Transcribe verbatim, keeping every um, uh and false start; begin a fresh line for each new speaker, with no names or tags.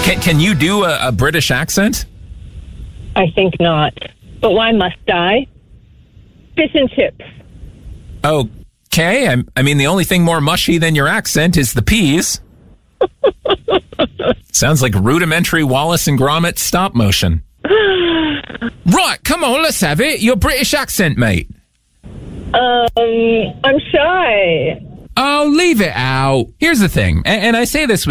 Can, can you do a, a British accent?
I think not. But why must I? Fish and chips.
Okay. I, I mean, the only thing more mushy than your accent is the peas. Sounds like rudimentary Wallace and Gromit stop motion. Right, come on, let's have it. Your British accent, mate.
Um, I'm shy.
Oh, leave it out. Here's the thing, and, and I say this with